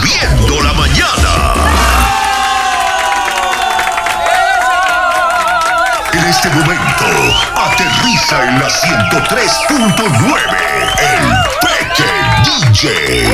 Moviendo la mañana. En este momento, aterriza en la 103.9, el Peque DJ.